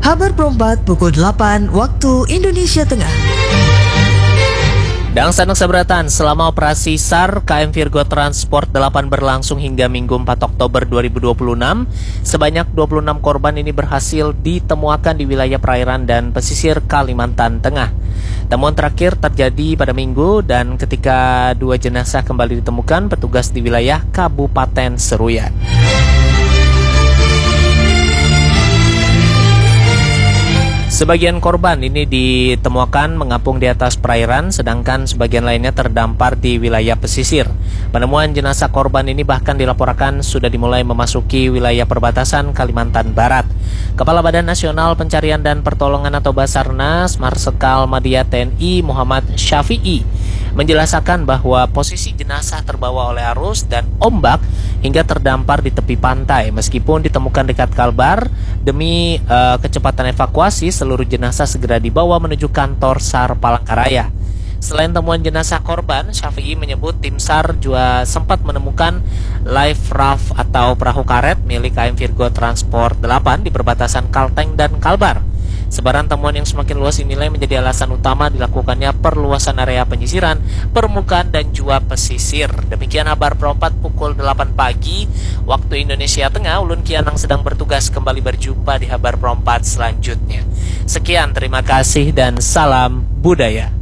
Kabar Perempat pukul 8 waktu Indonesia Tengah. Dan Sanak Sabratan, selama operasi SAR KM Virgo Transport 8 berlangsung hingga Minggu 4 Oktober 2026, sebanyak 26 korban ini berhasil ditemukan di wilayah perairan dan pesisir Kalimantan Tengah. Temuan terakhir terjadi pada Minggu dan ketika 2 jenazah kembali ditemukan petugas di wilayah Kabupaten Seruyan. Sebagian korban ini ditemukan mengapung di atas perairan, sedangkan sebagian lainnya terdampar di wilayah pesisir. Penemuan jenazah korban ini bahkan dilaporkan sudah dimulai memasuki wilayah perbatasan Kalimantan Barat. Kepala Badan Nasional Pencarian dan Pertolongan atau Basarnas, Marsikal Madya TNI Muhammad Syafi'i, menjelaskan bahwa posisi jenazah terbawa oleh arus dan ombak hingga terdampar di tepi pantai. Meskipun ditemukan dekat Kalbar, demi kecepatan evakuasi, seluruh jenazah segera dibawa menuju kantor SAR Palangkaraya. Selain temuan jenazah korban, Syafi'i menyebut tim SAR juga sempat menemukan life raft atau perahu karet milik KM Virgo Transport 8 di perbatasan Kalteng dan Kalbar. Sebaran temuan yang semakin luas dinilai menjadi alasan utama dilakukannya perluasan area penyisiran, permukaan dan juga pesisir. Demikian kabar Perempat pukul 8 pagi waktu Indonesia Tengah. Ulun Kianang sedang bertugas, kembali berjumpa di kabar Perempat selanjutnya. Sekian, terima kasih dan salam budaya.